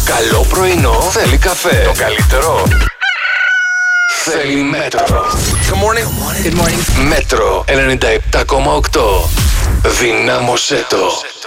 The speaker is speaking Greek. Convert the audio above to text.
καλό πρωινό θέλει καφέ. Το καλύτερο θέλει Μέτρο. Good morning. Good morning. Μέτρο 97,8. Δυνάμωσέ το.